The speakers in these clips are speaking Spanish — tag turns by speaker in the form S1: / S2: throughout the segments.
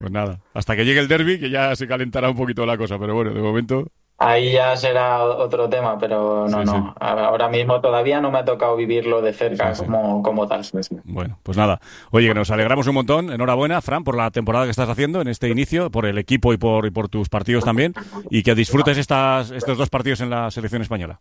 S1: Pues nada, hasta que llegue el derbi, que ya se calentará un poquito la cosa, pero bueno, de momento...
S2: Ahí ya será otro tema, pero
S1: Sí,
S2: no,
S1: sí,
S2: no. Ahora mismo todavía no me ha tocado vivirlo de
S1: sí,
S2: cerca
S1: sí.
S2: como tal.
S1: Bueno, pues nada. Oye, que nos alegramos un montón. Enhorabuena, Fran, por la temporada que estás haciendo en este inicio, por el equipo y por tus partidos también, y que disfrutes estos 2 partidos en la selección española.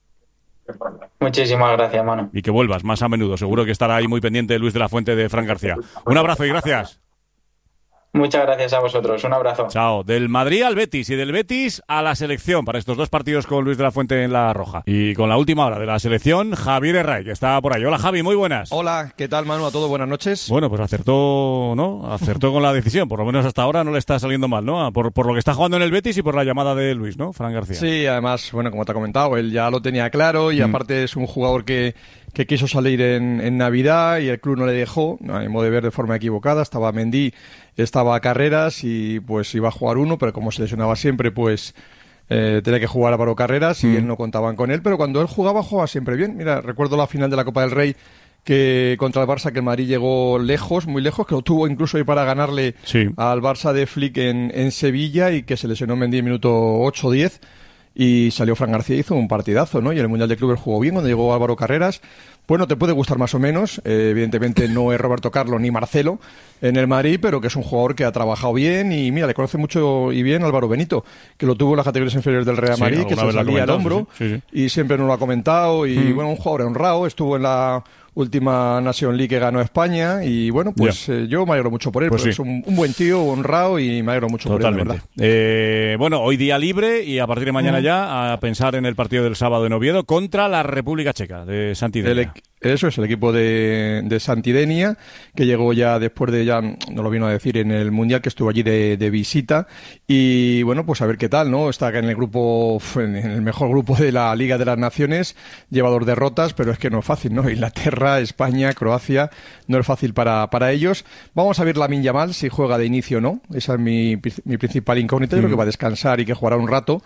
S2: Muchísimas gracias, Manu.
S1: Y que vuelvas más a menudo. Seguro que estará ahí muy pendiente Luis de la Fuente de Fran García. Un abrazo y gracias.
S2: Muchas gracias a vosotros. Un abrazo.
S1: Chao. Del Madrid al Betis y del Betis a la selección para estos 2 partidos con Luis de la Fuente en la roja. Y con la última hora de la selección, Javier Herray, que está por ahí. Hola, Javi, muy buenas.
S3: Hola, ¿qué tal, Manu? A todos, buenas noches.
S1: Bueno, pues acertó, ¿no? Acertó con la decisión. Por lo menos hasta ahora no le está saliendo mal, ¿no? Por lo que está jugando en el Betis y por la llamada de Luis, ¿no? Fran García.
S3: Sí, además, bueno, como te ha comentado, él ya lo tenía claro y aparte es un jugador que quiso salir en Navidad y el club no le dejó, a mi modo de ver, de forma equivocada. Estaba Mendy, estaba Carreras y pues iba a jugar uno, pero como se lesionaba siempre, pues tenía que jugar Álvaro Carreras y él no contaban con él, pero cuando él jugaba siempre bien. Mira, recuerdo la final de la Copa del Rey que contra el Barça, que el Madrid llegó lejos, muy lejos, que lo tuvo incluso ahí para ganarle al Barça de Flick en Sevilla y que se lesionó Mendy en minuto 8 o 10 y salió Fran García y hizo un partidazo, ¿no? Y en el Mundial de Clubes jugó bien cuando llegó Álvaro Carreras. Bueno, te puede gustar más o menos, evidentemente no es Roberto Carlos ni Marcelo en el Madrid, pero que es un jugador que ha trabajado bien y mira, le conoce mucho y bien Álvaro Benito, que lo tuvo en las categorías inferiores del Real Madrid, que se salía al hombro y siempre nos lo ha comentado y bueno, un jugador honrado, estuvo en la última Nation League que ganó España y bueno, pues yo me alegro mucho por él,
S1: Pues
S3: porque es un buen tío, honrado y me alegro mucho
S1: Totalmente.
S3: por él, de verdad.
S1: Bueno, hoy día libre y a partir de mañana ya a pensar en el partido del sábado en Oviedo contra la República Checa de Santidenia.
S3: Eso es el equipo de Santidenia, que llegó ya después de, ya no lo vino a decir, en el Mundial, que estuvo allí de visita. Y bueno, pues a ver qué tal, ¿no? Está en el grupo, en el mejor grupo de la Liga de las Naciones, lleva 2 derrotas, pero es que no es fácil, ¿no? Inglaterra, España, Croacia, no es fácil para ellos. Vamos a ver Lamine Yamal, si juega de inicio o no. Esa es mi principal incógnita. Yo creo que va a descansar y que jugará un rato.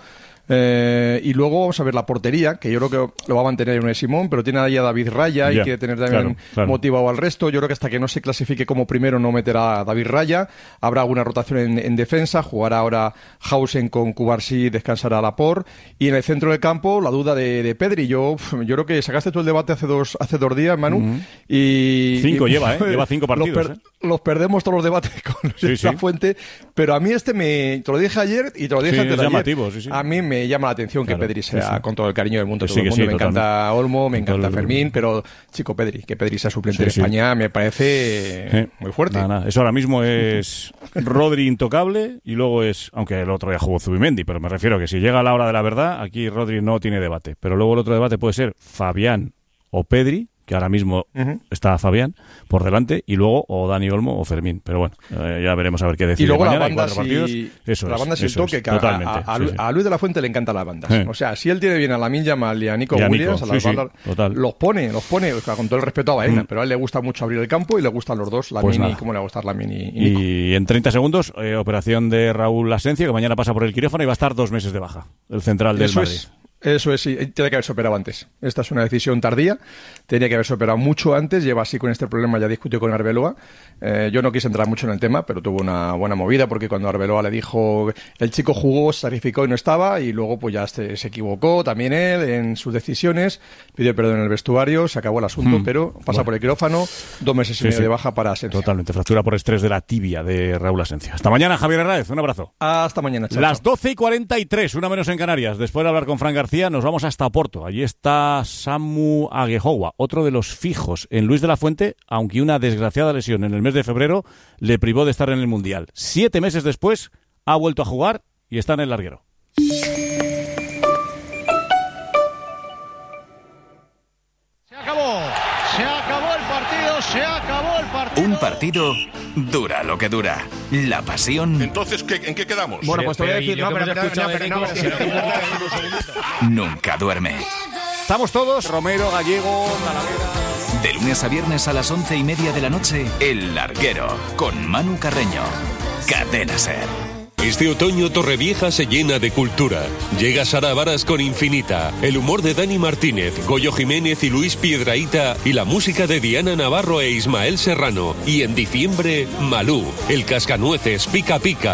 S3: Y luego vamos a ver la portería, que yo creo que lo va a mantener Unai Simón, pero tiene ahí a David Raya y quiere tener también motivado al resto. Yo creo que hasta que no se clasifique como primero no meterá a David Raya. Habrá alguna rotación en defensa, jugará ahora Hausen con Cubarsí, descansará Laporte. Y en el centro del campo la duda de Pedri. Yo creo que sacaste tú el debate hace dos días, Manu. Y
S1: 5 lleva 5 partidos.
S3: Los perdemos todos los debates con la Fuente, pero a mí te lo dije ayer y te lo dije antes de ayer. A mí me llama la atención que Pedri sea, con todo el cariño del mundo, todo el mundo. Me encanta Olmo, me encanta Fermín, pero chico Pedri, que Pedri sea suplente de España me parece muy fuerte.
S1: Eso ahora mismo es Rodri intocable y luego es, aunque el otro día jugó Zubimendi, pero me refiero a que si llega la hora de la verdad, aquí Rodri no tiene debate, pero luego el otro debate puede ser Fabián o Pedri, que ahora mismo está Fabián por delante, y luego o Dani Olmo o Fermín. Pero bueno, ya veremos a ver qué decide.
S3: Y luego
S1: mañana,
S3: la banda sí toque, que a Luis de la Fuente le encantan las bandas. O sea, si él tiene bien a Lamine Yamal y a Nico Williams, a las bandas, los pone, o sea, con todo el respeto a Baena, pero a él le gusta mucho abrir el campo y le gustan los dos, Lamine y cómo le va a gustar Lamine y Nico.
S1: Y en 30 segundos, operación de Raúl Asencio, que mañana pasa por el quirófano y va a estar 2 meses de baja, el central del Madrid.
S3: Eso es, sí, tiene que haberse operado antes. Esta es una decisión tardía, tenía que haberse operado mucho antes, lleva así con este problema, ya discutió con Arbeloa. Yo no quise entrar mucho en el tema, pero tuvo una buena movida, porque cuando Arbeloa le dijo, el chico jugó, se sacrificó y no estaba, y luego pues ya se equivocó también él en sus decisiones, pidió perdón en el vestuario, se acabó el asunto, pero pasa por el quirófano, 2 meses y medio de baja para Asencio.
S1: Totalmente, fractura por estrés de la tibia de Raúl Asencio. Hasta mañana, Javier Herráez, un abrazo.
S3: Hasta mañana, chao.
S1: Las 12:43, una menos en Canarias. Después de hablar con Fran García, nos vamos hasta Oporto. Allí está Samu Aguejoa, otro de los fijos en Luis de la Fuente, aunque una desgraciada lesión en el mes de febrero le privó de estar en el Mundial. 7 meses después ha vuelto a jugar y está en el larguero.
S4: Se acabó el partido.
S5: Un partido dura lo que dura. La pasión.
S6: Entonces, ¿en qué quedamos?
S4: Bueno, pues te voy a decir,
S5: nunca duerme.
S1: Estamos todos, Romero, Gallego, Talavera.
S5: De lunes a viernes a las 11:30 de la noche, El Larguero, con Manu Carreño. Cadena SER.
S6: Este otoño Torrevieja se llena de cultura. Llega Sara Varas con Infinita, el humor de Dani Martínez, Goyo Jiménez y Luis Piedrahita y la música de Diana Navarro e Ismael Serrano. Y en diciembre, Malú, el cascanueces Pica Pica.